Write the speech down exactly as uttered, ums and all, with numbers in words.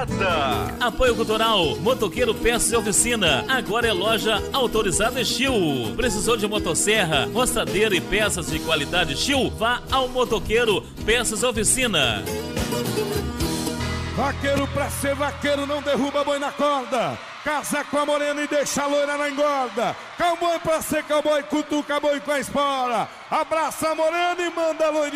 Morada. Apoio Cultural, Motoqueiro Peças e Oficina. Agora é loja autorizada Steel. Precisou de motosserra, roçadeira e peças de qualidade Steel? Vá ao Motoqueiro Peças e Oficina. Vaqueiro pra ser vaqueiro não derruba boi na corda. Casa com a morena e deixa a loira na engorda. Cowboy pra ser cowboy, cutuca boi com a espora. Abraça a morena e manda a loirinha.